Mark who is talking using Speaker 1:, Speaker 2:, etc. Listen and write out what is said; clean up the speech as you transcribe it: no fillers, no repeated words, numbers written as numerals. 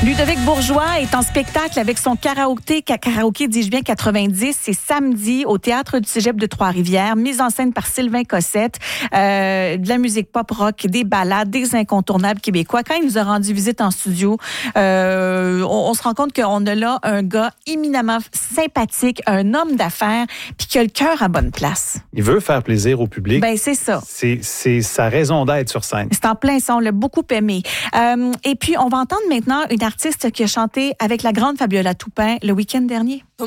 Speaker 1: Ludovic Bourgeois est en spectacle avec son karaoké, dis-je bien, 90. C'est samedi au Théâtre du Cégep de Trois-Rivières, mise en scène par Sylvain Cossette. De la musique pop-rock, des ballades, des incontournables québécois. Quand il nous a rendu visite en studio, on se rend compte qu'on a là un gars éminemment sympathique, un homme d'affaires, puis qui a le cœur à bonne place.
Speaker 2: Il veut faire plaisir au public.
Speaker 1: Ben c'est ça.
Speaker 2: C'est sa raison d'être sur scène.
Speaker 1: C'est en plein ça, on l'a beaucoup aimé. Et puis, on va entendre maintenant une artiste qui a chanté avec la grande Fabiola Toupin le week-end dernier.